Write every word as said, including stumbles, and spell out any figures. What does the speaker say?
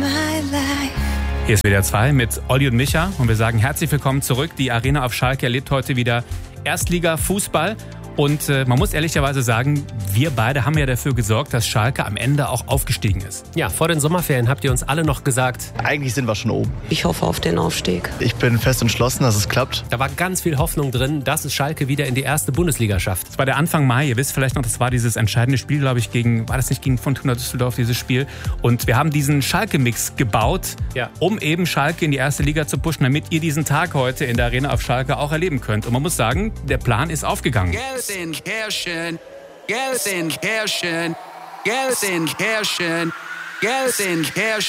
Hier ist W D R zwei mit Olli und Micha und wir sagen herzlich willkommen zurück. Die Arena auf Schalke erlebt heute wieder Erstliga-Fußball. Und äh, man muss ehrlicherweise sagen, wir beide haben ja dafür gesorgt, dass Schalke am Ende auch aufgestiegen ist. Ja, vor den Sommerferien habt ihr uns alle noch gesagt, eigentlich sind wir schon oben. Ich hoffe auf den Aufstieg. Ich bin fest entschlossen, dass es klappt. Da war ganz viel Hoffnung drin, dass es Schalke wieder in die erste Bundesliga schafft. Das war der Anfang Mai, ihr wisst vielleicht noch, das war dieses entscheidende Spiel, glaube ich, gegen, war das nicht gegen Fortuna Düsseldorf, dieses Spiel? Und wir haben diesen Schalke-Mix gebaut, ja. um eben Schalke in die erste Liga zu pushen, damit ihr diesen Tag heute in der Arena auf Schalke auch erleben könnt. Und man muss sagen, der Plan ist aufgegangen. Gelsenkirchen, Gelsenkirchen, Gelsenkirchen, Gelsenkirchen.